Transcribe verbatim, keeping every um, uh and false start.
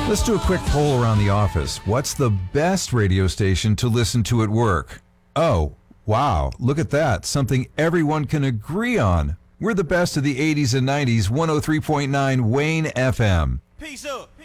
Let's do a quick poll around the office. What's the best radio station to listen to at work? Oh, wow, look at that. Something everyone can agree on. We're the best of the eighties and nineties, one oh three point nine Wayne F M. Peace up.